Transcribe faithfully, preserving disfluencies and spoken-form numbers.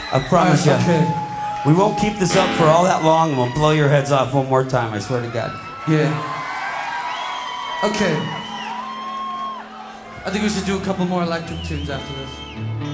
I promise you. Okay. We won't keep this up for all that long, and we'll blow your heads off one more time, I swear to God. Yeah. Okay. I think we should do a couple more electric tunes after this.